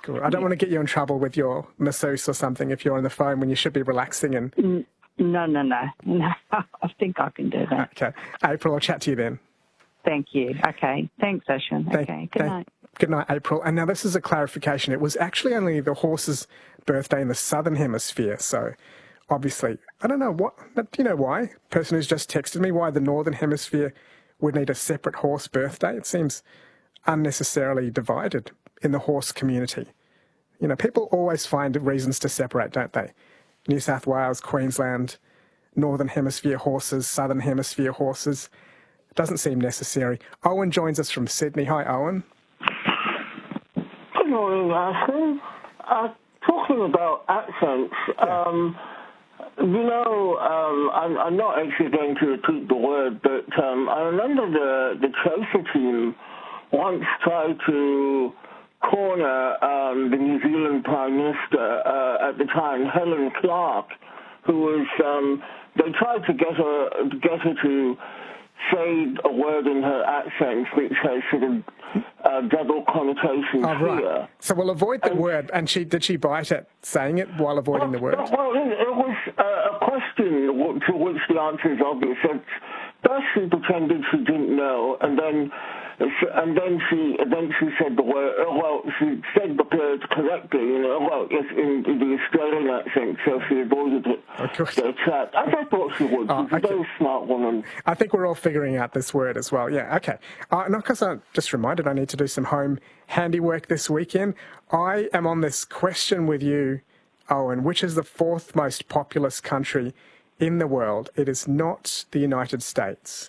Cool. I don't want to get you in trouble with your masseuse or something if you're on the phone when you should be relaxing and... No. I think I can do that. Okay. April, I'll chat to you then. Thank you. Okay. Thanks, Ocean. Okay. Good night. Good night, April. And now this is a clarification. It was actually only the horse's birthday in the Southern Hemisphere. So obviously, I don't know what, but do you know why? Person who's just texted me why the Northern Hemisphere would need a separate horse birthday. It seems unnecessarily divided in the horse community. You know, people always find reasons to separate, don't they? New South Wales, Queensland, Northern Hemisphere horses, Southern Hemisphere horses. It doesn't seem necessary. Owen joins us from Sydney. Hi, Owen. Good morning, Ashley. Talking about accents, I'm not actually going to repeat the word, but I remember the Chaser team once tried to corner the New Zealand Prime Minister at the time, Helen Clark, who was, they tried to get her to say a word in her accent which has sort of double connotations right. here. So we'll avoid the word, and did she bite at saying it while avoiding the word? Well, it was a question to which the answer is obvious. First she pretended she didn't know, and then she said the word. She said the word correctly. Yes, in the Australian accent, so she avoided it. The chat. I thought she would. She's a very smart woman. I think we're all figuring out this word as well. Yeah. Okay. And of course, I'm just reminded I need to do some home handiwork this weekend. I am on this question with you, Owen. Which is the fourth most populous country in the world? It is not the United States.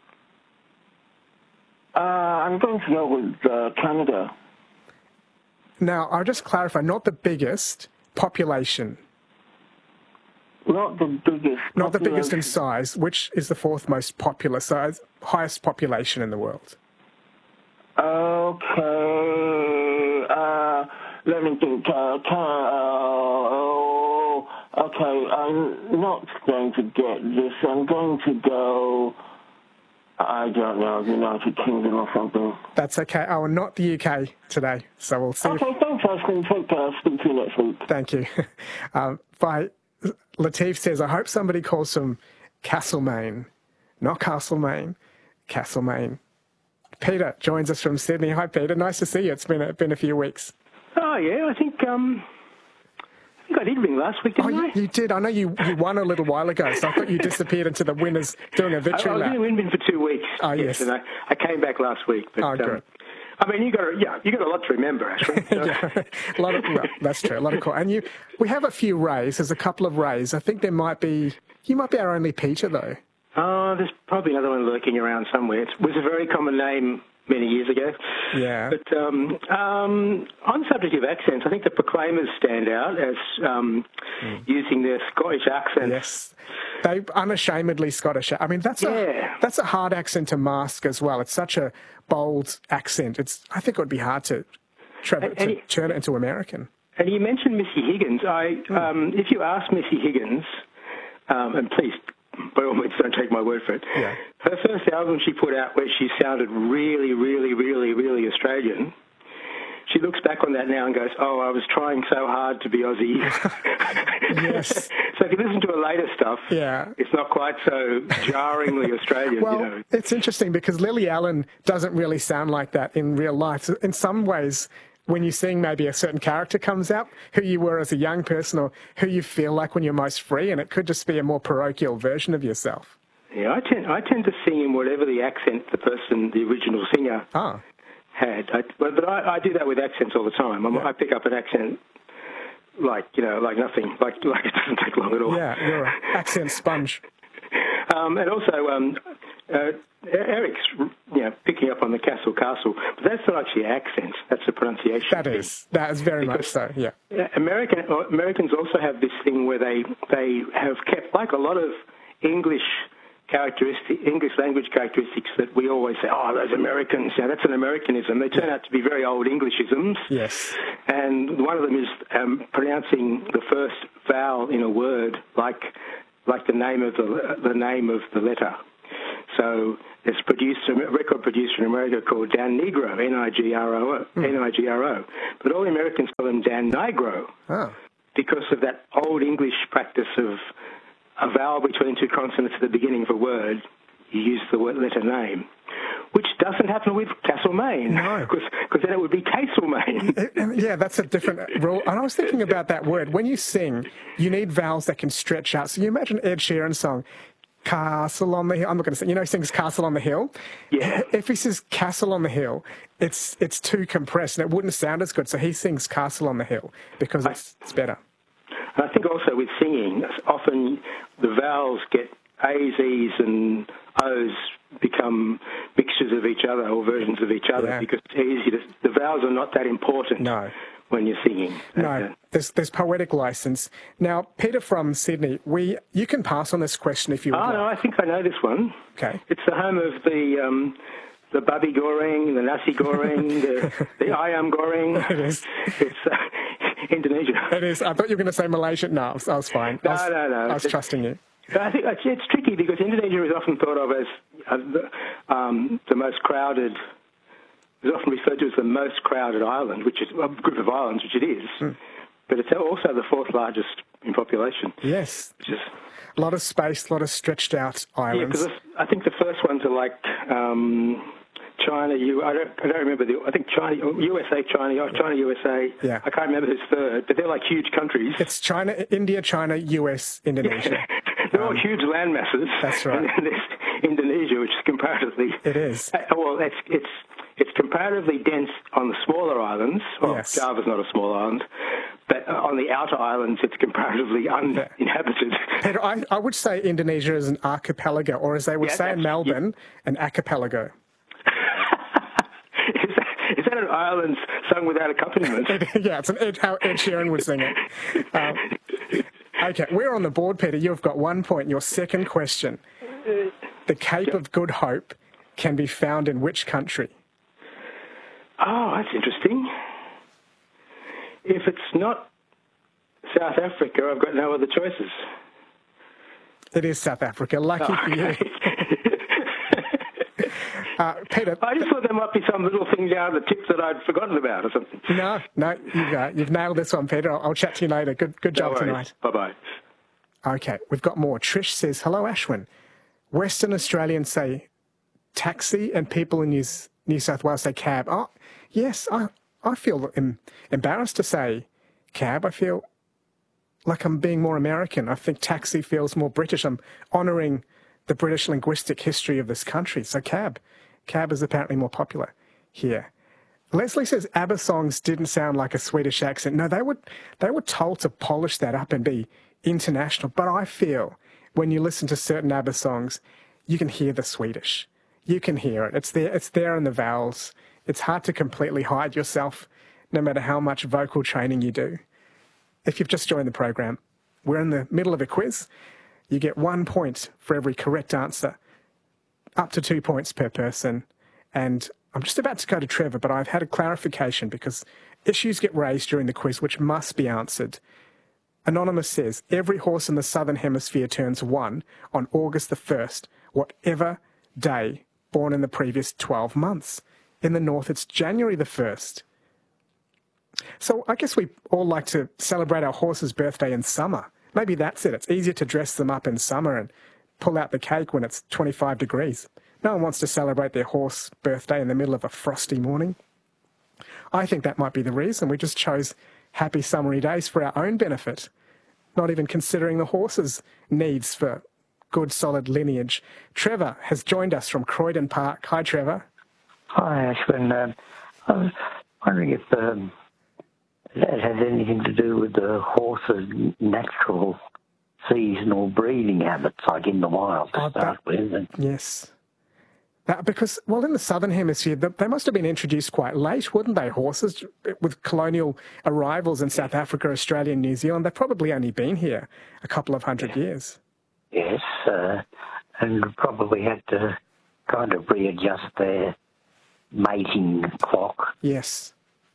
I'm going to go with Canada. Now, I'll just clarify, not the biggest population. Not the biggest. Not the biggest in size. Which is the fourth most popular size, highest population in the world? Okay. Let me think. Okay, I'm not going to get this. I'm going to go... I don't know, the United Kingdom or something. That's okay. Oh, and not the UK today. So we'll see. Okay, thanks, Ashley. Take care. Speak to you next week. Thank you. Latif says, I hope somebody calls from Castlemaine. Not Castlemaine, Castlemaine. Peter joins us from Sydney. Hi, Peter. Nice to see you. It's been a few weeks. Oh, yeah. I think I did ring last week, didn't I? You did. I know you won a little while ago, so I thought you disappeared into the winners doing a victory lap. I was in Winbin for 2 weeks. Oh, yes. And I came back last week. But, good. I mean, you got a lot to remember, actually. So. Yeah, that's true. A lot of cool. And we have a few Rays. There's a couple of Rays. I think you might be our only Peter, though. Oh, there's probably another one lurking around somewhere. It was a very common name many years ago. Yeah. But on the subject of accents, I think the Proclaimers stand out as using their Scottish accent. Yes. They unashamedly Scottish. I mean, that's a hard accent to mask as well. It's such a bold accent. I think it would be hard to turn it into American. And you mentioned Missy Higgins. If you ask Missy Higgins, and please, by all means, don't take my word for it. Yeah. Her first album she put out where she sounded really, really, really, really Australian, she looks back on that now and goes, I was trying so hard to be Aussie. Yes. So if you listen to her later stuff, it's not quite so jarringly Australian. Well, it's interesting because Lily Allen doesn't really sound like that in real life. So in some ways, when you're seeing maybe a certain character comes out, who you were as a young person or who you feel like when you're most free, and it could just be a more parochial version of yourself. Yeah, I tend to sing in whatever the accent the original singer had. But I do that with accents all the time. I pick up an accent like nothing, like it doesn't take long at all. Yeah, you're an accent sponge. And also, Eric's picking up on the castle, but that's not actually accents. That's a pronunciation. That is very much so. Yeah. Americans also have this thing where they have kept, like a lot of English language characteristics that we always say, those Americans, that's an Americanism. They turn out to be very old Englishisms. Yes. And one of them is pronouncing the first vowel in a word like the name of the letter. So there's a record producer in America called Dan Nigro, Nigro, Nigro. But all the Americans call him Dan Nigro because of that old English practice of a vowel between two consonants at the beginning of a word. You use the letter name, which doesn't happen with Castlemaine. No. Because then it would be Castlemaine. Yeah, that's a different rule. And I was thinking about that word. When you sing, you need vowels that can stretch out. So you imagine Ed Sheeran's song, Castle on the Hill. I'm not going to sing. You know, he sings Castle on the Hill. Yeah. If he says Castle on the Hill, it's too compressed and it wouldn't sound as good. So he sings Castle on the Hill because it's better. And I think also with singing, often the vowels get A's, E's and O's become mixtures of each other or versions of each other because it's easy the vowels are not that important when you're singing. No, there's poetic license. Now, Peter from Sydney, you can pass on this question if you would like. No, I think I know this one. Okay. It's the home of the babi goreng, the nasi goreng, the ayam goreng. It is. It's Indonesia. It is. I thought you were going to say Malaysia. No, I was fine. No. I was trusting you. I think it's tricky because Indonesia is often thought of as the most crowded. It's often referred to as the most crowded island, which is a group of islands, which it is. But it's also the fourth largest in population. Yes. Which is a lot of space, a lot of stretched out islands. Yeah, because I think the first ones are like China. I don't remember I think China, USA, China, USA. Yeah. I can't remember who's third, but they're like huge countries. It's China, India, China, US, Indonesia. They're all huge land masses. That's right. And then there's Indonesia, which is comparatively... It is. Well, it's comparatively dense on the smaller islands. Well, yes. Java's not a small island. But on the outer islands, it's comparatively uninhabited. Peter, I would say Indonesia is an archipelago, or as they would say in Melbourne, an archipelago. Is that an island sung without accompaniment? Yeah, it's how Ed Sheeran would sing it. Okay, we're on the board, Peter. You've got 1 point. Your second question. The Cape of Good Hope can be found in which country? Oh, that's interesting. If it's not South Africa, I've got no other choices. It is South Africa. Lucky for you. Peter, I just thought there might be some little thing down the tip that I'd forgotten about or something. No, you've nailed this one, Peter. I'll chat to you later. Good job tonight. Bye-bye. Okay, we've got more. Trish says, hello, Ashwin. Western Australians say taxi and people in New South Wales say cab. Oh, yes, I feel embarrassed to say cab. I feel like I'm being more American. I think taxi feels more British. I'm honouring the British linguistic history of this country. So cab is apparently more popular here. Leslie says ABBA songs didn't sound like a Swedish accent. No, they were told to polish that up and be international. But I feel when you listen to certain ABBA songs, you can hear the Swedish. You can hear it. It's there in the vowels. It's hard to completely hide yourself, no matter how much vocal training you do. If you've just joined the program, we're in the middle of a quiz. You get 1 point for every correct answer, up to 2 points per person. And I'm just about to go to Trevor, but I've had a clarification because issues get raised during the quiz which must be answered. Anonymous says, every horse in the Southern Hemisphere turns 1 on August the 1st, whatever day born in the previous 12 months. In the North, it's January the 1st. So I guess we all like to celebrate our horse's birthday in summer. Maybe that's it. It's easier to dress them up in summer and pull out the cake when it's 25 degrees. No one wants to celebrate their horse birthday in the middle of a frosty morning. I think that might be the reason. We just chose happy summery days for our own benefit, not even considering the horse's needs for good, solid lineage. Trevor has joined us from Croydon Park. Hi, Trevor. Hi, Ashwin. I was wondering if that has anything to do with the horse's natural seasonal breeding habits, like in the wild to start with. Yes. Because, well, in the Southern Hemisphere, they must have been introduced quite late, wouldn't they, horses? With colonial arrivals in South Africa, Australia and New Zealand, they've probably only been here a couple of hundred years. Yes, and probably had to kind of readjust their mating clock. Yes.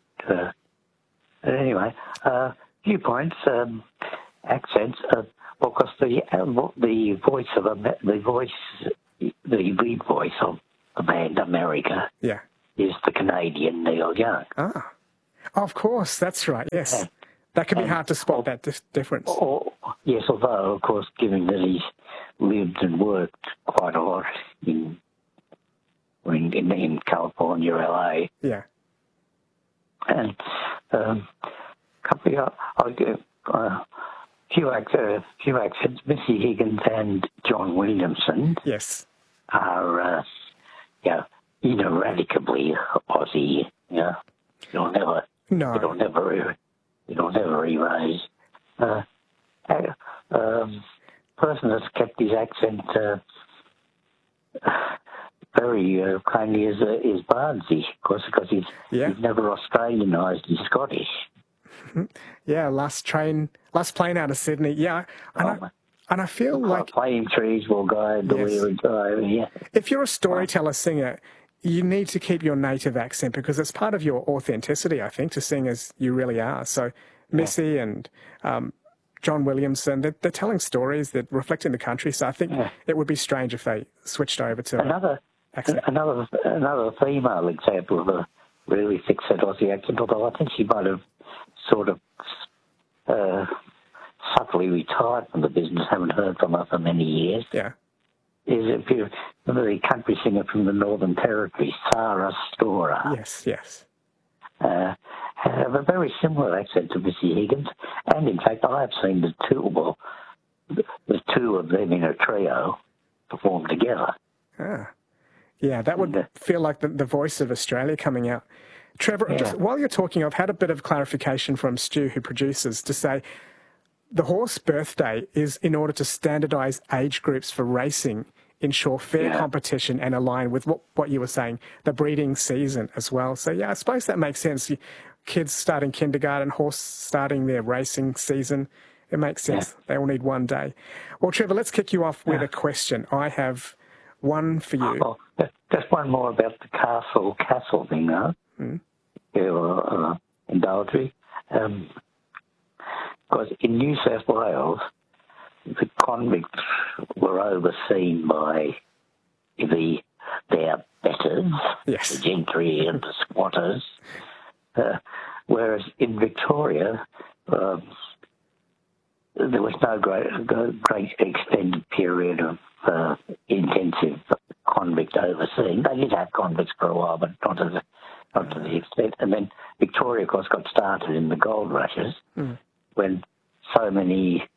Anyway, viewpoints, accents. Because the voice lead voice of the band America Yeah. is the Canadian Neil Young. Ah. Of course, that's right, yes. And- That can be and- hard to spot, that difference. Yes, although, of course, given that he's lived and worked quite a lot in California, LA, Yeah. and few accents. Missy Higgins and John Williamson Yes. are, ineradicably Aussie. You'll never erase. Person that's kept his accent very plainly is Barnsey, of course, because he's never Australianised. He's Scottish. Yeah, last plane out of Sydney. Yeah, and I feel like Plane trees will guide the weary driver. Yeah. if you're a storyteller singer, you need to keep your native accent because it's part of your authenticity, I think, to sing as you really are. So Missy and John Williamson, they're telling stories that reflect in the country. So I think it would be strange if they switched over to Another accent. female example of a really thick set Aussie accent, although I think she might have sort of subtly retired from the business, haven't heard from her for many years. Yeah. Is if you remember the country singer from the Northern Territory, Sarah Storer. Yes. Have a very similar accent to Missy Higgins, and in fact I have seen the two of them in a trio perform together. Yeah, that would feel like the voice of Australia coming out. Trevor, just while you're talking, I've had a bit of clarification from Stu, who produces, to say the horse birthday is in order to standardise age groups for racing, ensure fair competition and align with what you were saying, the breeding season as well. So, I suppose that makes sense. Kids starting kindergarten, horse starting their racing season, it makes sense. Yeah. They all need one day. Well, Trevor, let's kick you off with a question. I have one for you. Oh, just one more about the castle thing, though. In Daltrey. Because in New South Wales, the convicts were overseen by their betters, the gentry and the squatters, whereas in Victoria, there was no great extended period of intensive convict overseeing. They did have convicts for a while, but not to the extent. And then Victoria, of course, got started in the gold rushes when so many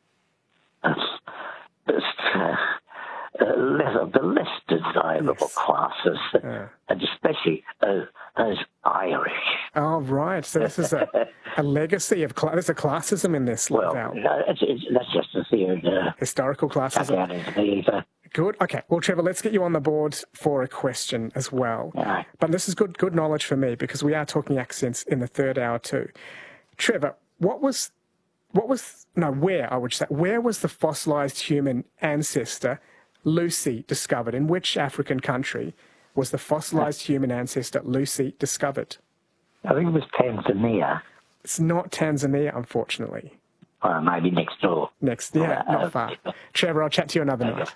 the less desirable classes, and especially those Irish. Oh, right. So this is a legacy of there's a classism in this. Well, that's just a theory. Historical classism. Good. Okay. Well, Trevor, let's get you on the board for a question as well. Right. But this is good knowledge for me because we are talking accents in the third hour too. Trevor, where was the fossilised human ancestor Lucy discovered? In which African country was the fossilised human ancestor Lucy discovered? I think it was Tanzania. It's not Tanzania, unfortunately. Maybe next door. Not far. Trevor, I'll chat to you another night.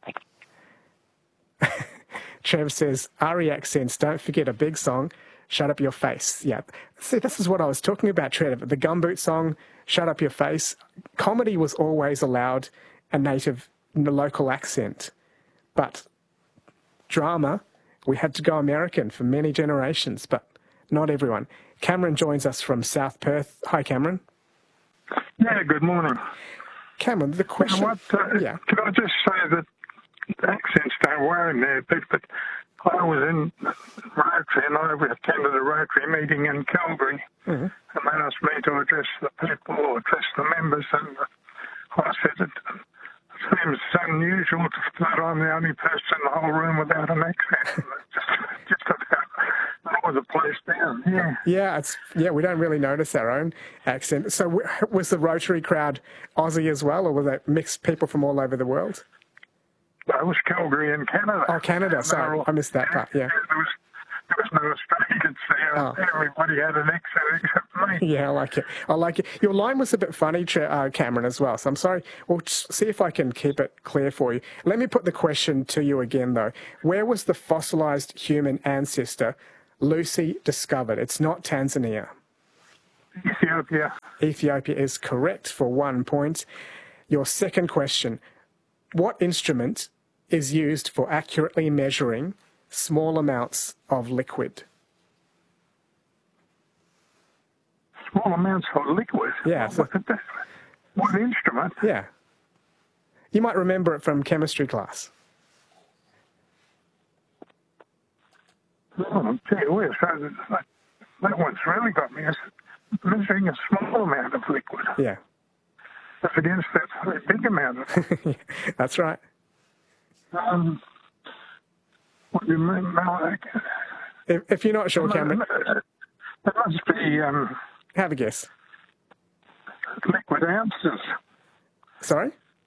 Trevor says, Ari accents, don't forget a big song, Shut Up Your Face. Yeah. See, this is what I was talking about, Trevor. The Gumboot song, Shut Up Your Face. Comedy was always allowed a native local accent. But drama, we had to go American for many generations, but not everyone. Cameron joins us from South Perth. Hi, Cameron. Yeah, good morning. Cameron, the question... Can I just say that accents don't worry me a bit, but I was in Rotary and I attended a Rotary meeting in Calgary and they asked me to address the people or address the members, and I said it seems unusual that I'm the only person in the whole room without an accent. just about all the place down. Yeah, we don't really notice our own accent. So was the Rotary crowd Aussie as well, or were they mixed people from all over the world? It was Calgary in Canada. Oh, Canada. Sorry, I missed that part, yeah. There There was no Australians there. Oh. Everybody had an accent except me. Yeah, I like it. I like it. Your line was a bit funny, Cameron, as well. So I'm sorry. We'll see if I can keep it clear for you. Let me put the question to you again, though. Where was the fossilised human ancestor Lucy discovered? It's not Tanzania. Ethiopia. Ethiopia is correct for 1 point. Your second question. What instrument is used for accurately measuring small amounts of liquid? Small amounts of liquid. Yeah. So, What instrument? yeah. You might remember it from chemistry class. Oh, gee whiz, that one's really got me. It's measuring a small amount of liquid. Yeah. As against that big amount of it. That's right. What do you mean? If you're not sure, Cameron, It must be have a guess. liquid ounces. Sorry?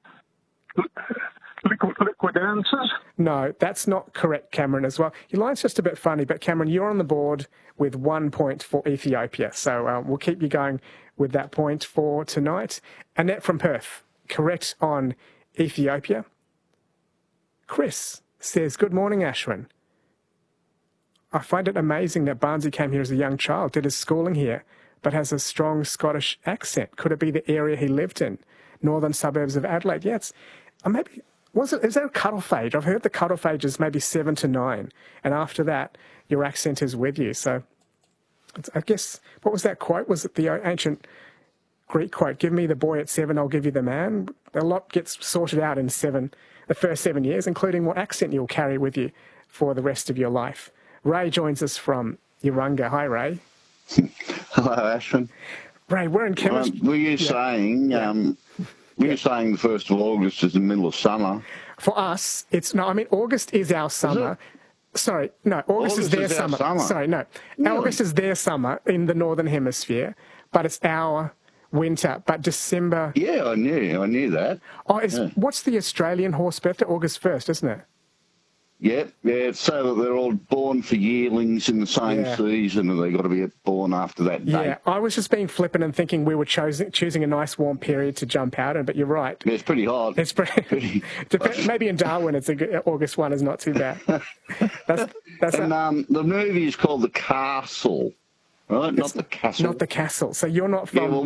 Liquid ounces? No, that's not correct, Cameron, as well. Your line's just a bit funny, but Cameron, you're on the board with 1 point for Ethiopia. So we'll keep you going with that point for tonight. Annette from Perth, correct on Ethiopia. Chris says, good morning, Ashwin. I find it amazing that Barnsey came here as a young child, did his schooling here, but has a strong Scottish accent. Could it be the area he lived in? Northern suburbs of Adelaide? Yeah, maybe... Is there a cut-off age? I've heard the cut-off age is maybe 7 to 9, and after that, your accent is with you. So I guess, what was that quote? Was it the ancient Greek quote, give me the boy at 7, I'll give you the man? A lot gets sorted out in the first 7 years, including what accent you'll carry with you for the rest of your life. Ray joins us from Urunga. Hi, Ray. Hello, Ashwin. Ray, we're in chemistry. Were you saying... Were you saying the 1st of August is the middle of summer? For us, August is our summer. Sorry, no, August is their summer. Sorry, no. Really? August is their summer in the Northern Hemisphere, but it's our winter. But December... Yeah, I knew that. What's the Australian horse birthday? August 1st, isn't it? Yeah, so that they're all born for yearlings in the same season, and they've got to be born after that date. Yeah, I was just being flippant and thinking we were choosing a nice warm period to jump out in, but you're right. Yeah, it's pretty hot. It's pretty maybe in Darwin, August 1 is not too bad. The movie is called The Castle, right? Not The Castle. Not The Castle. So you're not from...